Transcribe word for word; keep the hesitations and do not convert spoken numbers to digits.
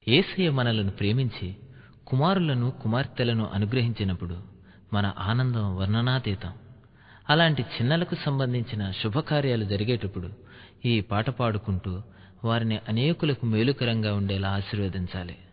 యేసయ్య మనలను ప్రేమించి కుమారులను కుమార్తెలను అనుగ్రహించినప్పుడు మన ఆనందం వర్ణనాతీతం. అలాంటి చిన్నలకు సంబంధించిన శుభకార్యాలు జరిగేటప్పుడు ఈ పాట పాడుకుంటూ వారిని అనేకులకు మేలుకరంగా ఉండేలా ఆశీర్వదించాలి.